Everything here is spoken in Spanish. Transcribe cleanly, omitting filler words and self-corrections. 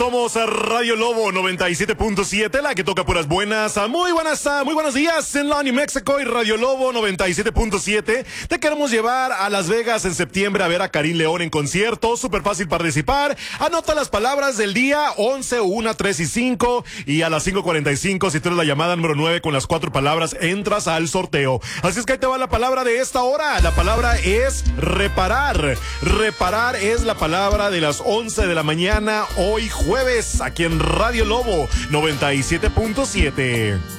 Somos a Radio Lobo 97.7, la que toca puras buenas. Muy buenos días en la New Mexico y Radio Lobo 97.7. Te queremos llevar a Las Vegas en septiembre a ver a Karim León en concierto. Súper fácil participar. Anota las palabras del día: 11, 1, 3 y 5. Y a las 5:45, si tú eres la llamada número 9 con las 4 palabras, entras al sorteo. Así es que ahí te va la palabra de esta hora. La palabra es reparar. Reparar es la palabra de las 11 de la mañana hoy jueves, aquí en Radio Lobo 97.7.